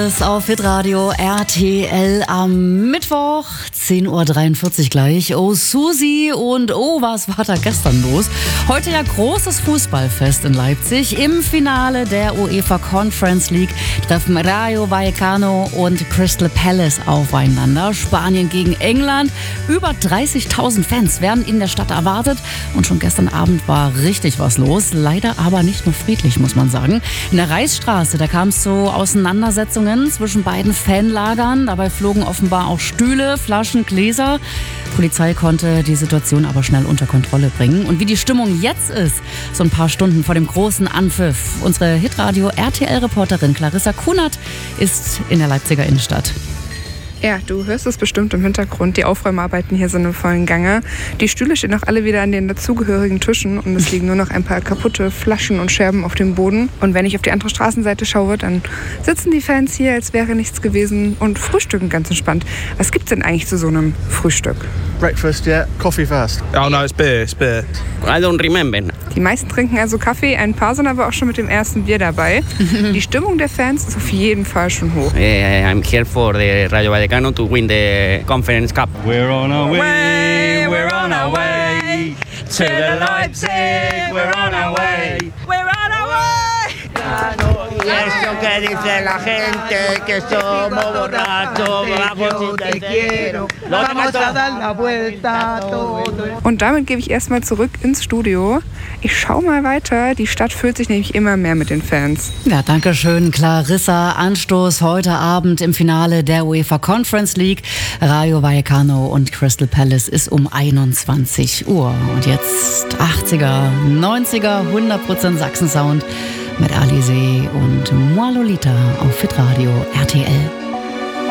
Palace auf Hitradio RTL am Mittwoch, 10.43 Uhr gleich. Oh Susi und oh, was war da gestern los? Heute ja großes Fußballfest in Leipzig. Im Finale der UEFA Conference League treffen Rayo Vallecano und Crystal Palace aufeinander. Spanien gegen England. Über 30.000 Fans werden in der Stadt erwartet. Und schon gestern Abend war richtig was los. Leider aber nicht nur friedlich, muss man sagen. In der Reichsstraße, da kam es zu Auseinandersetzungen zwischen beiden Fanlagern. Dabei flogen offenbar auch Stühle, Flaschen, Gläser. Die Polizei konnte die Situation aber schnell unter Kontrolle bringen. Und wie die Stimmung jetzt ist, so ein paar Stunden vor dem großen Anpfiff. Unsere Hitradio-RTL-Reporterin Clarissa Kunert ist in der Leipziger Innenstadt. Ja, du hörst es bestimmt im Hintergrund. Die Aufräumarbeiten hier sind im vollen Gange. Die Stühle stehen auch alle wieder an den dazugehörigen Tischen und es liegen nur noch ein paar kaputte Flaschen und Scherben auf dem Boden. Und wenn ich auf die andere Straßenseite schaue, dann sitzen die Fans hier, als wäre nichts gewesen und frühstücken ganz entspannt. Was gibt's denn eigentlich zu so einem Frühstück? Breakfast, yeah. Coffee first. Oh no, it's beer, I don't remember. Die meisten trinken also Kaffee, ein paar sind aber auch schon mit dem ersten Bier dabei. Die Stimmung der Fans ist auf jeden Fall schon hoch. I'm here for the Rayo Vallecano to win the Conference Cup. We're on our way, we're on our way to the Leipzig, we're on our way. We're on our way. Y eso que dice la gente, que somos borrachos, vamos y te quiero, vamos a dar la vuelta a todo. Und damit gebe ich erstmal zurück ins Studio. Ich schaue mal weiter. Die Stadt füllt sich nämlich immer mehr mit den Fans. Ja, danke schön, Clarissa. Anstoß heute Abend im Finale der UEFA Conference League. Rayo Vallecano und Crystal Palace ist um 21 Uhr. Und jetzt 80er, 90er, 100% Sachsen-Sound mit Alizé und Moi Lolita auf Hitradio RTL.